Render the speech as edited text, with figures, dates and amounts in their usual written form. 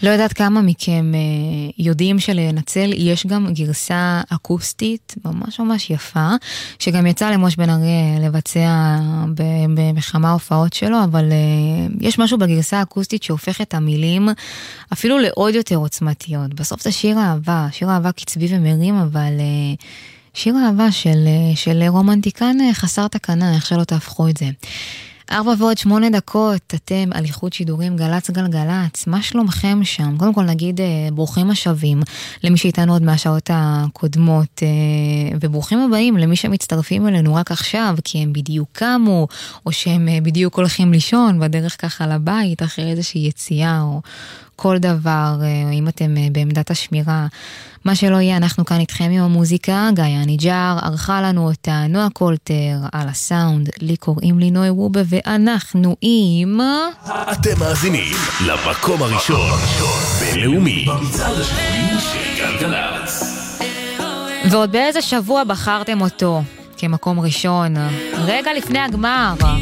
לא יודעת כמה מכם יודעים שלנצל יש גם גרסה אקוסטית ממש ממש יפה, שגם יצא למוש בן ארי לבצע בכמה הופעות שלו, אבל יש משהו בגרסה האקוסטית שהופך את המילים אפילו לעוד יותר עוצמתיות. בסוף זה שיר אהבה, שיר אהבה קצבי ומרים, אבל שיר אהבה של רומנטיקן חסר תקנה, איך שלא תהפכו את זה. 4:08, אתם על איכות שידורים גלץ גלגלץ, מה שלומכם שם? קודם כל נגיד ברוכים השבים למי שאיתנו עוד מהשעות הקודמות, וברוכים הבאים למי שמצטרפים אלינו רק עכשיו, כי הם בדיוק קמו, או שהם בדיוק הולכים לישון בדרך ככה לבית, אחרי איזושהי יציאה, או כל דבר, אם אתם בעמדת השמירה, מה שלא יהיה, אנחנו כאן איתכם עם המוזיקה. גיא הניג'ר ערכה לנו אותה, נועה קולטר על הסאונד, לי קוראים לי נוי רובה, ואנחנו עם... אתם מאזינים למקום הראשון בינלאומי במצעד השבועי של גלגלצ. ועוד באיזה שבוע בחרתם אותו כמקום ראשון? רגע לפני הגמר.